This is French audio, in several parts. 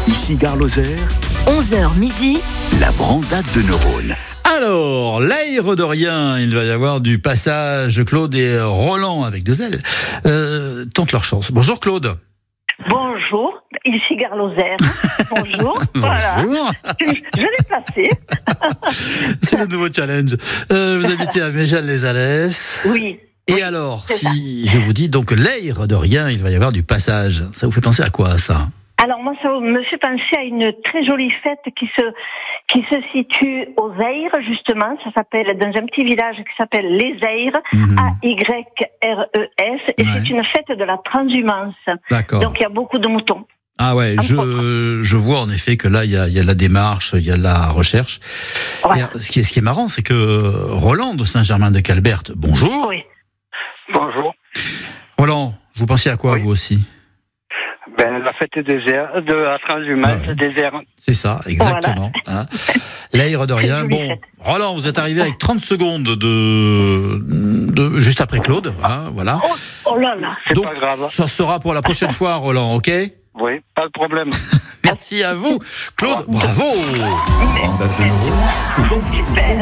Ici Gare Lozère, 11h midi, la brandade de neurones. Alors, l'air de rien, il va y avoir du passage. Claude et Roland, avec deux L, tentent leur chance. Bonjour Claude. Bonjour, ici Gare Lozère. Bonjour. Voilà. Bonjour. Je l'ai placé. C'est le nouveau challenge. Vous habitez à Méjal-les-Alès. Oui. Et alors, c'est si je vous dis donc l'air de rien, il va y avoir du passage. Ça vous fait penser à quoi, ça ? Alors moi, ça me fait penser à une très jolie fête qui se situe aux Aires, justement. Ça s'appelle, dans un petit village qui s'appelle Les Aires, A-Y-R-E-S, et Ouais. c'est une fête de la transhumance. D'accord. Donc il y a beaucoup de moutons. Ah ouais, je vois en effet que là, il y a la démarche, il y a la recherche. Voilà. Et ce qui est marrant, c'est que Roland de Saint-Germain-de-Calbert, bonjour. Oui. Bonjour. Roland, vous pensiez à quoi, Oui. vous aussi ? La fête des airs, de la transhumance Ah ouais. des airs. C'est ça, exactement. Hein. L'air de rien. jolie Bon, fête. Roland, vous êtes arrivé avec 30 secondes de juste après Claude. Hein, voilà. Oh là là. C'est Donc, pas grave. ça sera pour la prochaine fois, Roland, ok ? Oui, pas de problème. Merci à vous. Claude, bravo. Brandade de neurones, c'est bon. Super.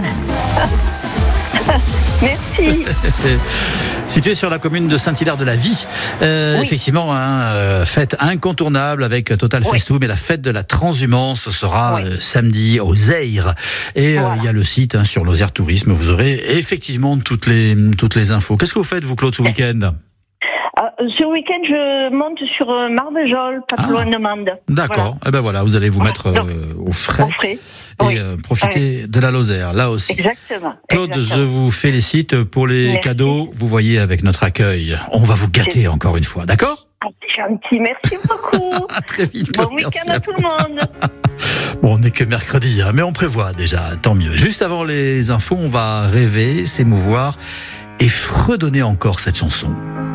Merci. Situé sur la commune de Saint-Hilaire-de-la-Vie. Effectivement, fête incontournable avec Total Oui. Festoum, et la fête de la transhumance sera Oui. samedi aux Aires. Et Voilà. il y a le site sur Lozère Tourisme, vous aurez effectivement toutes les infos. Qu'est-ce que vous faites, vous, Claude, ce week-end ? Ce week-end, je monte sur Marvejols, pas trop loin de Mende. D'accord. Eh ben voilà, vous allez vous mettre Donc, au frais Au frais. et Oui. profiter de la Lozère, là aussi. Exactement. Claude, je Exactement. vous félicite pour les Merci. cadeaux. Vous voyez, avec notre accueil, on va vous gâter encore une fois, d'accord ? Ah, c'est gentil, merci beaucoup. À très vite, Claude. Bon Merci week-end à à tout vous. le monde. Bon, on n'est que mercredi, mais on prévoit déjà, tant mieux. Juste avant les infos, on va rêver, s'émouvoir et fredonner encore cette chanson.